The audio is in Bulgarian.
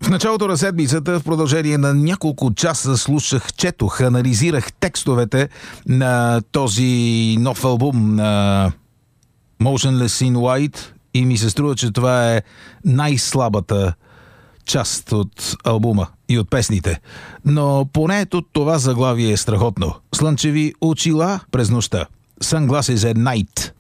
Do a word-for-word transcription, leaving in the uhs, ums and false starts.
В началото на седмицата, в продължение на няколко часа слушах, четох, анализирах текстовете на този нов албум на Motionless in White и ми се струва, че това е най-слабата част от албума и от песните. Но поне ето това заглавие е страхотно. Слънчеви очила през нощта. Sunglasses at Night.